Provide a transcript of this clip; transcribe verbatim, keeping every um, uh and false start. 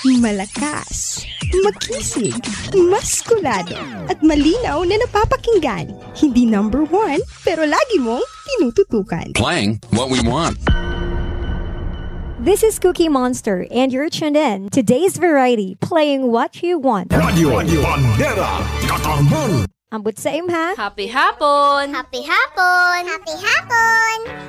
Malakas, makisig, maskulado, at malinaw na napapakinggan. Hindi number one, pero lagi mong tinututukan. Playing what we want. This is Cookie Monster, and you're tuned in to Today's Variety, playing what you want. Radio, Radio Bandera, Katarman. Ambot sa imha. Happy hapon! Happy hapon! Happy hapon!